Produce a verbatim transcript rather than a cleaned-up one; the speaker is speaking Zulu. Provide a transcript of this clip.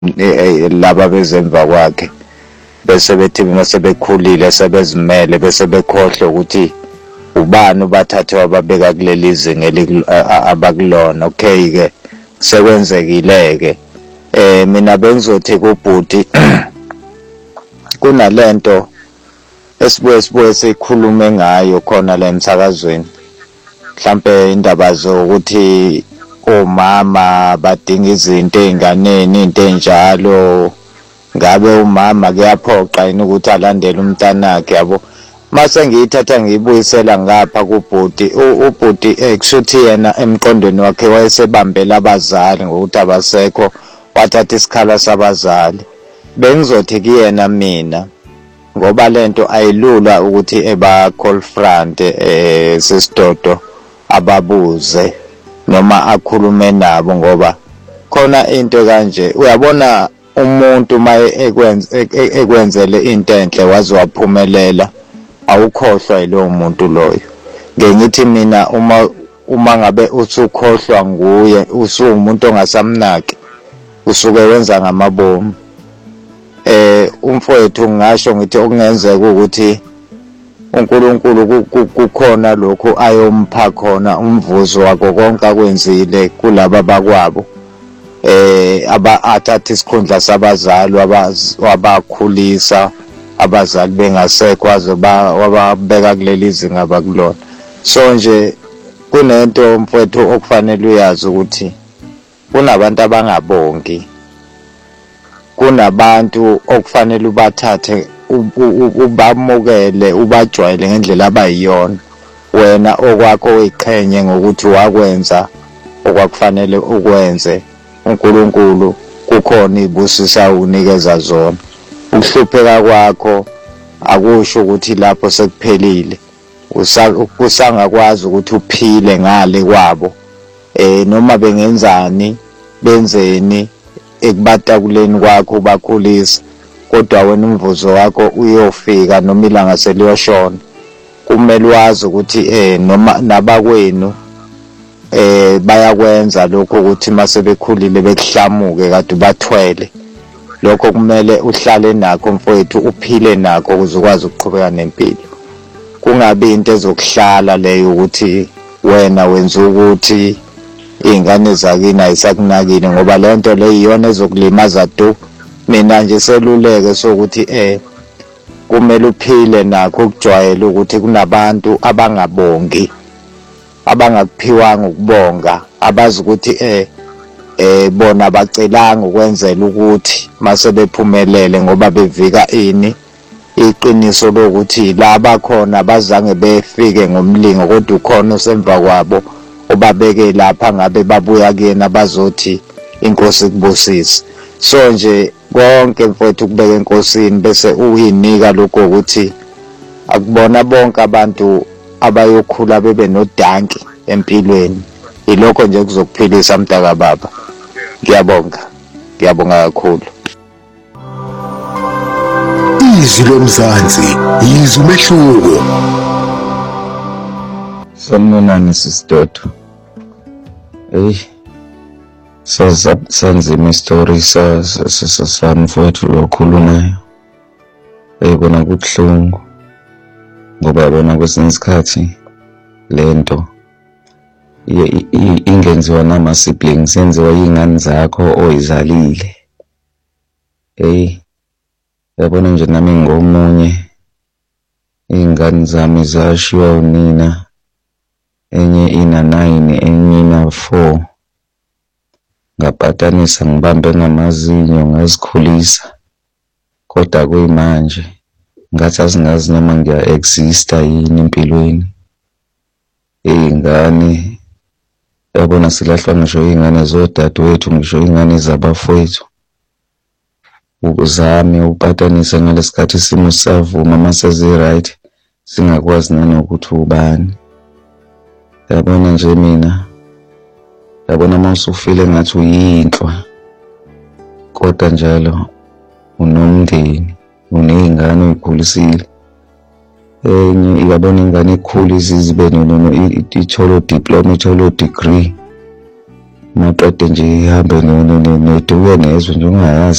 laba bezemva kwakhe bese bethi mase bekhulile sebezimele bese bekhohlwa ukuthi ubani ubathathe wababeka kuleli zinga abakulona. Okay ke sekwenzekile ke eh mina bengizothi kubhuti kunalento esibuye sibuye sikhulume ngayo khona la emsakazweni, mhlambe indaba zokuthi omama badinga izinto ey'nganeni into enjalo. Ngabe umama kuyaphoqa yini ukuthi alandele umntanakhe yabo? Mase ngiyithatha ngiyibuyisela ngapha kubhuti, ubhuti kushuthi yena emqondweni wakhe wayesebambela abazali ngokuthi abasekho, wathatha isikhala sabazali. Bengizothi kuyena mina ngoba lento ayilula ukuthi eba call front eh sesidodo ababuze noma akhulume nabo, ngoba khona into kanje uyabona umuntu maye ekwenze ekwenzele into enhle waze waphumelela awukhohlwa yilowo muntu loyo. Ngengithi mina uma uma ngabe usukhohlwa nguye usuwumuntu ongasamnaki usuke wenza ngamabomu. Eh umfowethu ngisho ngithi okungenzeka ukuthi uNkulunkulu kukhona lokho ayompha khona umvuzo wako konke akwenzile kulaba bakwabo, eh aba athatha isikhundla sabazali wabakhulisa abazali bengasekho waze wababeka kuleli zinga abakulona. So nje kunento mfowethu okufanele uyazi ukuthi kunabantu abangabongi, kunabantu okufanele ubathathe ubamukele ubajwayele ngendlela abayiyona, wena okwakho uyiqhenye ngokuthi wakwenza okwakufanele ukwenze. uNkulunkulu kukhona ibusisa unikeza zona. Ukuhlupheka kwakho akusho ukuthi lapho sekuphelile, usangakwazi ukuthi uphile ngale kwabo. Eh noma bengenzani benzeni ekubatakuleni kwakho bakhulisa, kodwa wena umvuzo wakho uyofika noma ilanga seliyoshona. Kumele wazi ukuthi eh noma nabakwenu eh bayakwenza lokho ukuthi mase bekhulile bekuhlamuke kade bathwele. Lokho kumele uhlale nakho mfowethu, uphile nakho ukuze ukwazi ukuqhubeka nempilo. Kungabi into ezokuhlala leyo ukuthi wena wenza ukuthi ingane zakini ayisakunakile, ngoba lento le iyona ezokulimaza tu. Mina nje seluleke sokuthi eh kumele uphile nakho, ukujwayela ukuthi kunabantu abangabongi, abangakuphiwanga ukubonga, abazi ukuthi eh eh bona bacelanga ukwenzela ukuthi mase bephumelele ngoba bevika ini iqiniso lokuthi la bakhona bazange befike ngomlingo, kodwa ukhona osemva kwabo obabeke lapha ngabe babuya kuyena bazothi inkosi kubusise. So nje konke mfowethu kubeka enkosini bese uyinika lokho ukuthi akubona bonke abantu abayokhula bebe nodanki empilweni. Ilokho nje kuzokuphilisa mntaka baba. Ngiyabonga, ngiyabonga kakhulu. Izwi lomzansi, izwi umehluko. Sanibonani sisidodo. Hey, sanzima istori sami mfowethu lokhulu nayo. Hey kona kubuhlungu ngoba yabona kwesinye isikhathi lento ingenziwa nama siblings, senziwa yingane zakho oyizalile. Hey yabona nje nami ngomunye ingane zami zashiwa unina, enye ina nine enye ina four. Ngapatanisa ngibambe ngamazinyo ngazikhulisa, kodwa kuyimanje ngathi asingazi noma ngiya exista yini empilweni. Ingane yabona silahlwa ngisho ingane zodadewethu, ngisho ingane zabafowethu. Ukuzame upatanisa ngalesikhathi isimo sisavuma masezi right, singakwazi nanokuthi ubani. Yabona nje mina yabona mawusufile ngathi uyinhlwa, kodwa njalo unomndeni, unezingane uyikhulisile. Enye yabona ingane ikhulu izizibe nono itholo diploma itholo degree. maqede nje ihambe neduke nezwe nje ungayazi.